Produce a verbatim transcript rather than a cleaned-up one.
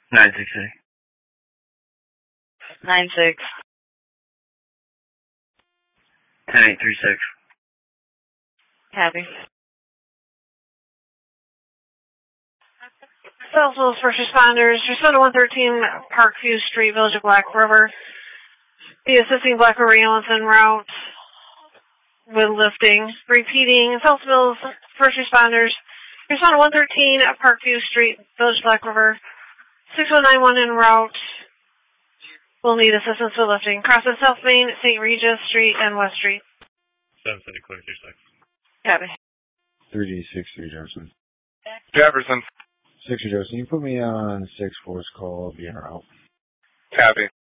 nine six six. nine six. ten eight three six. Copy. Southwell first responders, respond to one thirteen Parkview Street, Village of Black River. Be assisting Black River ambulance en route with lifting. Repeating, Southwell first responders, respond to one thirteen Parkview Street, Village of Black River. six one nine one en route. We'll need assistance with lifting. Crossing South Main, Saint Regis Street, and West Street. seven City Clear two six. Copy. three D six three Jefferson. Jefferson. six Jefferson, you put me on six force call, I'll be en route. Copy.